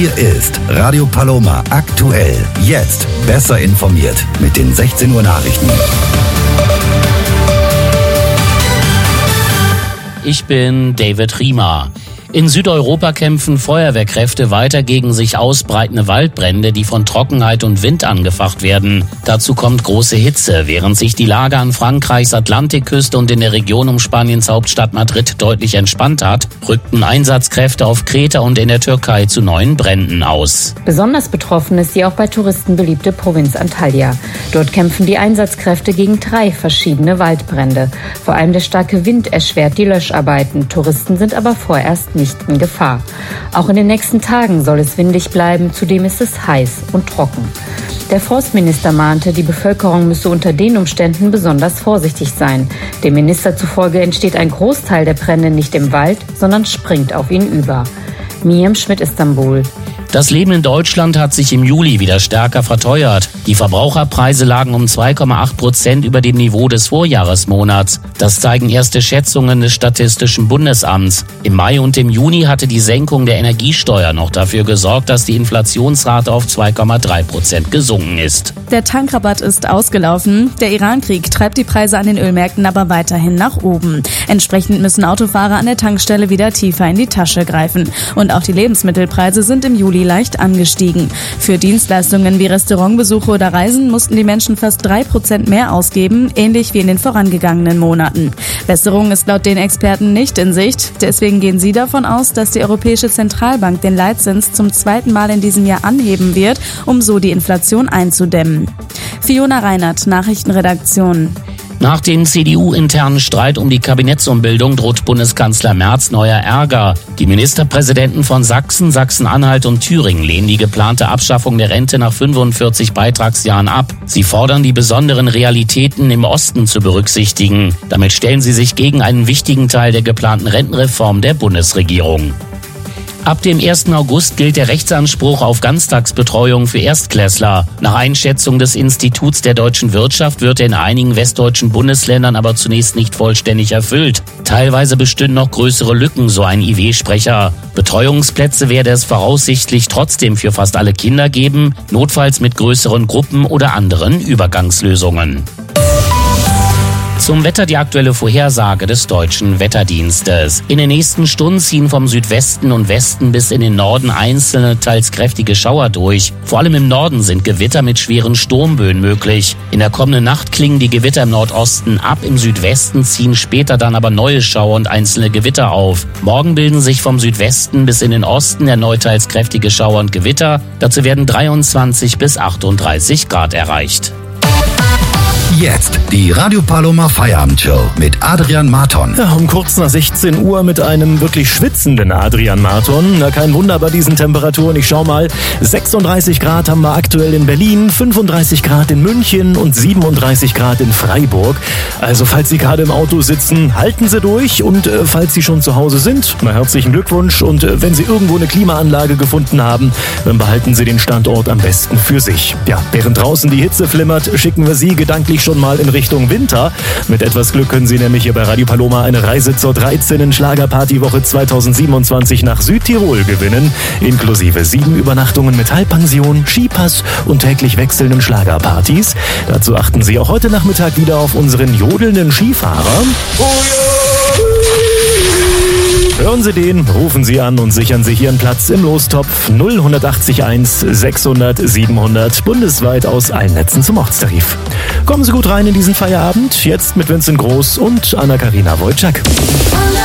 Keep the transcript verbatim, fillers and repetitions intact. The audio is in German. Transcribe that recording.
Hier ist Radio Paloma aktuell. Jetzt besser informiert mit den sechzehn Uhr Nachrichten. Ich bin David Riemer. In Südeuropa kämpfen Feuerwehrkräfte weiter gegen sich ausbreitende Waldbrände, die von Trockenheit und Wind angefacht werden. Dazu kommt große Hitze. Während sich die Lage an Frankreichs Atlantikküste und in der Region um Spaniens Hauptstadt Madrid deutlich entspannt hat, rückten Einsatzkräfte auf Kreta und in der Türkei zu neuen Bränden aus. Besonders betroffen ist die auch bei Touristen beliebte Provinz Antalya. Dort kämpfen die Einsatzkräfte gegen drei verschiedene Waldbrände. Vor allem der starke Wind erschwert die Löscharbeiten. Touristen sind aber vorerst nicht in Gefahr. Auch in den nächsten Tagen soll es windig bleiben, zudem ist es heiß und trocken. Der Forstminister mahnte, die Bevölkerung müsse unter den Umständen besonders vorsichtig sein. Dem Minister zufolge entsteht ein Großteil der Brände nicht im Wald, sondern springt auf ihn über. Miriam Schmidt, Istanbul. Das Leben in Deutschland hat sich im Juli wieder stärker verteuert. Die Verbraucherpreise lagen um zwei Komma acht Prozent über dem Niveau des Vorjahresmonats. Das zeigen erste Schätzungen des Statistischen Bundesamts. Im Mai und im Juni hatte die Senkung der Energiesteuer noch dafür gesorgt, dass die Inflationsrate auf zwei Komma drei Prozent gesunken ist. Der Tankrabatt ist ausgelaufen. Der Iran-Krieg treibt die Preise an den Ölmärkten aber weiterhin nach oben. Entsprechend müssen Autofahrer an der Tankstelle wieder tiefer in die Tasche greifen. Und auch die Lebensmittelpreise sind im Juli leicht angestiegen. Für Dienstleistungen wie Restaurantbesuche oder Reisen mussten die Menschen fast drei Prozent mehr ausgeben, ähnlich wie in den vorangegangenen Monaten. Besserung ist laut den Experten nicht in Sicht. Deswegen gehen sie davon aus, dass die Europäische Zentralbank den Leitzins zum zweiten Mal in diesem Jahr anheben wird, um so die Inflation einzudämmen. Fiona Reinert, Nachrichtenredaktion. Nach dem C D U-internen Streit um die Kabinettsumbildung droht Bundeskanzler Merz neuer Ärger. Die Ministerpräsidenten von Sachsen, Sachsen-Anhalt und Thüringen lehnen die geplante Abschaffung der Rente nach fünfundvierzig Beitragsjahren ab. Sie fordern, die besonderen Realitäten im Osten zu berücksichtigen. Damit stellen sie sich gegen einen wichtigen Teil der geplanten Rentenreform der Bundesregierung. Ab dem ersten August gilt der Rechtsanspruch auf Ganztagsbetreuung für Erstklässler. Nach Einschätzung des Instituts der deutschen Wirtschaft wird er in einigen westdeutschen Bundesländern aber zunächst nicht vollständig erfüllt. Teilweise bestünden noch größere Lücken, so ein I W-Sprecher. Betreuungsplätze werde es voraussichtlich trotzdem für fast alle Kinder geben, notfalls mit größeren Gruppen oder anderen Übergangslösungen. Zum Wetter die aktuelle Vorhersage des Deutschen Wetterdienstes. In den nächsten Stunden ziehen vom Südwesten und Westen bis in den Norden einzelne, teils kräftige Schauer durch. Vor allem im Norden sind Gewitter mit schweren Sturmböen möglich. In der kommenden Nacht klingen die Gewitter im Nordosten ab. Im Südwesten ziehen später dann aber neue Schauer und einzelne Gewitter auf. Morgen bilden sich vom Südwesten bis in den Osten erneut teils kräftige Schauer und Gewitter. Dazu werden dreiundzwanzig bis achtunddreißig Grad erreicht. Jetzt die Radio Paloma Feierabendshow mit Adrian Marton. Ja, um kurz nach sechzehn Uhr mit einem wirklich schwitzenden Adrian Marton. Na, kein Wunder bei diesen Temperaturen. Ich schau mal, sechsunddreißig Grad haben wir aktuell in Berlin, fünfunddreißig Grad in München und siebenunddreißig Grad in Freiburg. Also falls Sie gerade im Auto sitzen, halten Sie durch. Und äh, falls Sie schon zu Hause sind, na, herzlichen Glückwunsch. Und äh, wenn Sie irgendwo eine Klimaanlage gefunden haben, dann behalten Sie den Standort am besten für sich. Ja, während draußen die Hitze flimmert, schicken wir Sie gedanklich schon mal in Richtung Winter. Mit etwas Glück können Sie nämlich hier bei Radio Paloma eine Reise zur dreizehnten Schlagerpartywoche zweitausendsiebenundzwanzig nach Südtirol gewinnen, inklusive sieben Übernachtungen mit Halbpension, Skipass und täglich wechselnden Schlagerpartys. Dazu achten Sie auch heute Nachmittag wieder auf unseren jodelnden Skifahrer. Hören Sie den, rufen Sie an und sichern sich Ihren Platz im Lostopf null acht eins sechshundert siebenhundert bundesweit aus allen Netzen zum Ortstarif. Kommen Sie gut rein in diesen Feierabend, jetzt mit Vincent Groß und Anna-Karina Wojcik.